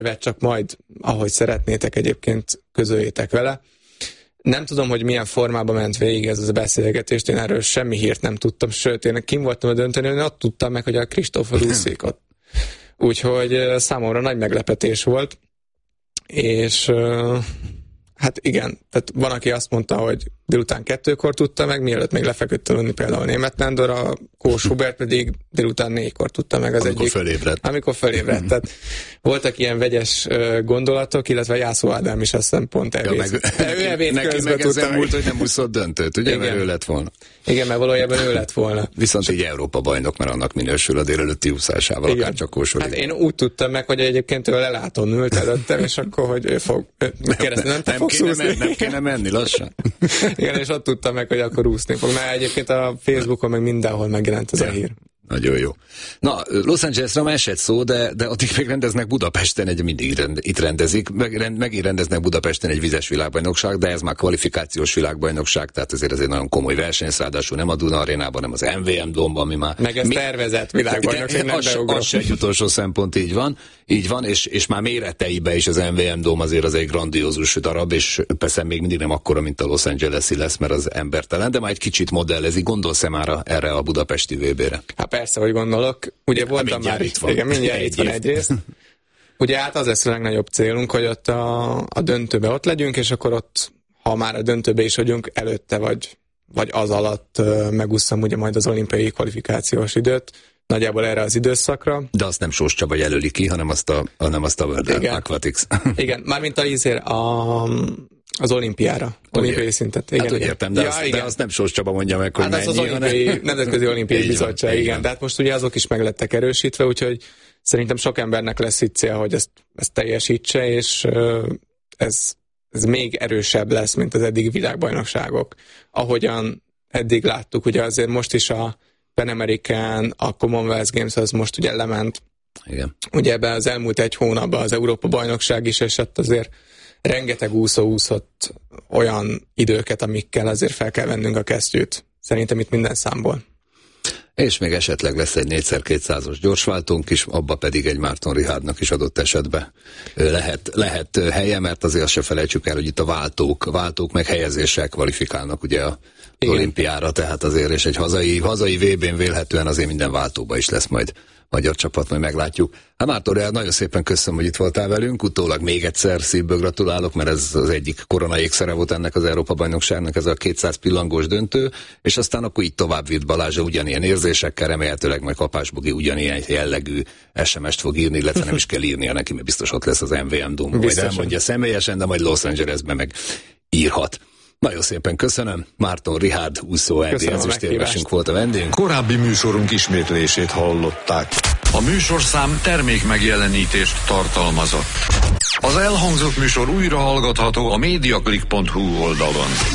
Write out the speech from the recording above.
csak majd, ahogy szeretnétek egyébként, közöljétek vele. Nem tudom, hogy milyen formában ment végig ez a beszélgetést, én erről semmi hírt nem tudtam, sőt, én kim voltam a döntőnél, én ott tudtam meg, hogy a Kristófor úszik ott. Úgyhogy számomra nagy meglepetés volt, és hát igen, tehát van, aki azt mondta, hogy délután 2-kor tudta meg, mielőtt még lefeküdt aludni például Németh Nándor, a Kós Hubert pedig délután 4-kor tudta meg az amikor egyik. Amikor fölébredt. Tehát voltak ilyen vegyes gondolatok, illetve Jászó Ádám is azt hiszem pont evét neki meg ezen múlt, hogy nem úszott döntőt, ugye, mert ő lett volna. Igen, mert valójában ő lett volna. Viszont így Európa bajnok, mert annak minősül a délelőtti úszásával, akár csak Kós. Hát én úgy tudtam meg, hogy egyébként ő leláton ült előttem, és akkor, hogy ő fog nem kéne menni lassan. Igen, és ott tudtam meg, hogy akkor úszni fog. Mert egyébként a Facebookon meg mindenhol megjelent ez a hír. Nagyon jó. Na, Los Angelesre már esett szó, de addig még rendeznek Budapesten, itt rendezik, megint rendeznek Budapesten egy vizes világbajnokság, de ez már kvalifikációs világbajnokság, tehát ez egy nagyon komoly verseny, ráadásul nem a Duna arénában, nem az MVM Dome-ban, ami már... Meg ez tervezett világbajnokság, nem beugrott. Az se egy utolsó szempont, így van, és már méreteiben is az MVM Dome azért az egy grandiózus darab, és persze még mindig nem akkora, mint a Los Angeles-i lesz, mert az embertelen, de már egy kicsit modellezik. Gondolsz-e már erre a budapesti VB-re? Hát persze, hogy gondolok. Ugye voltam már itt van. Igen, mindjárt itt van egyrészt. Ugye hát az lesz a legnagyobb célunk, hogy ott a döntőbe ott legyünk, és akkor ott, ha már a döntőbe is vagyunk, előtte vagy az alatt megúszom ugye majd az olimpiai kvalifikációs időt, nagyjából erre az időszakra. De azt nem Sós Csaba jelöli ki, hanem azt a World Aquatics. Igen, mármint az olimpiára, olimpiai szintet. Igen, hát úgy értem, de azt nem Sós Csaba mondja meg, hogy hát mennyi. Az Nemzetközi Olimpiai Bizottság, igen. De hát most ugye azok is meg lettek erősítve, úgyhogy szerintem sok embernek lesz itt cél, hogy ezt teljesítse, és ez még erősebb lesz, mint az eddig világbajnokságok. Ahogyan eddig láttuk, ugye azért most is a Pan American, a Commonwealth Games az most ugye lement. Igen. Ugye ebben az elmúlt egy hónapban az Európa bajnokság is, és ott azért rengeteg úszó úszott olyan időket, amikkel azért fel kell vennünk a kesztyűt. Szerintem itt minden számból. És még esetleg lesz egy 4x200-os gyorsváltónk is, abba pedig egy Márton Richardnak is adott esetben lehet helye, mert azért azt se felejtsük el, hogy itt a váltók meg helyezéssel kvalifikálnak ugye az olimpiára, tehát azért, és egy hazai VB-n vélhetően azért minden váltóba is lesz majd magyar csapat, majd meglátjuk. Hát Márton Richard, nagyon szépen köszönöm, hogy itt voltál velünk, utólag még egyszer szívből gratulálok, mert ez az egyik korona ékszere volt ennek az Európa-bajnokságnak, ez a 200 pillangós döntő, és aztán akkor így tovább vitt Balázsa ugyanilyen érzésekkel, remélhetőleg majd Kapásbogi ugyanilyen jellegű SMS-t fog írni, illetve nem is kell írnia neki, mert biztos ott lesz az MVM Dome, majd elmondja személyesen, de majd Los Angelesben meg írhat. Nagyon szépen köszönöm. Márton Richard úszó ezüstérmesünk volt a vendég. Korábbi műsorunk ismétlését hallották. A műsorszám termék megjelenítést tartalmazott. Az elhangzott műsor újra hallgatható a mediaclick.hu oldalon.